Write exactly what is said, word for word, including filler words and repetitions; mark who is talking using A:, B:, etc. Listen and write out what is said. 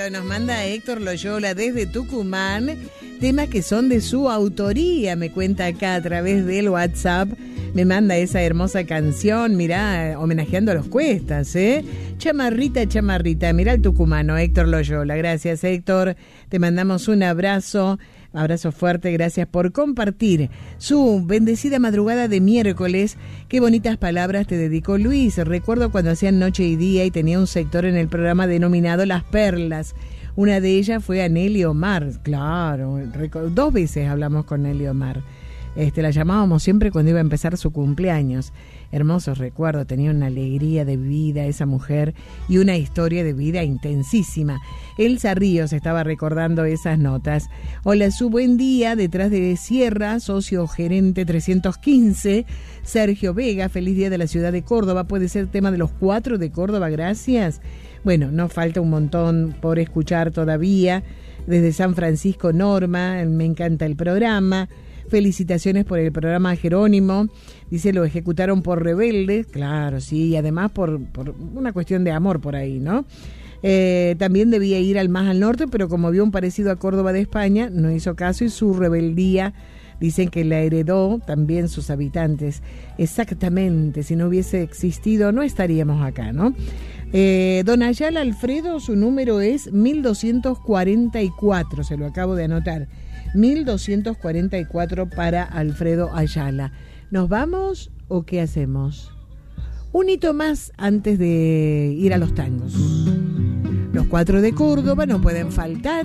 A: lindo, nos manda Héctor Loyola desde Tucumán, temas que son de su autoría, me cuenta acá a través del WhatsApp, me manda esa hermosa canción, mirá, homenajeando a los Cuestas, ¿eh? Chamarrita, chamarrita, mirá el tucumano, Héctor Loyola, gracias Héctor, te mandamos un abrazo, abrazo fuerte, gracias por compartir su bendecida madrugada de miércoles. Qué bonitas palabras te dedicó Luis. Recuerdo cuando hacían Noche y Día y tenía un sector en el programa denominado Las Perlas. Una de ellas fue a Nelly Omar. Claro, dos veces hablamos con Nelly Omar. Este, la llamábamos siempre cuando iba a empezar su cumpleaños. Hermosos recuerdos, tenía una alegría de vida esa mujer y una historia de vida intensísima. Elsa Ríos estaba recordando esas notas. Hola, su buen día, detrás de Sierra, socio gerente trescientos quince, Sergio Vega, feliz día de la ciudad de Córdoba, puede ser tema de los cuatro de Córdoba, gracias. Bueno, nos falta un montón por escuchar todavía. Desde San Francisco, Norma, me encanta el programa. Felicitaciones por el programa Jerónimo, dice, lo ejecutaron por rebeldes, claro, sí, y además por, por una cuestión de amor por ahí, ¿no? Eh, también debía ir al más al norte, pero como vio un parecido a Córdoba de España, no hizo caso y su rebeldía, dicen que la heredó también sus habitantes. Exactamente, si no hubiese existido no estaríamos acá, ¿no? Eh, don Ayala Alfredo, su número es mil doscientos cuarenta y cuatro, se lo acabo de anotar. mil doscientos cuarenta y cuatro para Alfredo Ayala. ¿Nos vamos o qué hacemos? Un hito más antes de ir a los tangos. Los cuatro de Córdoba no pueden faltar.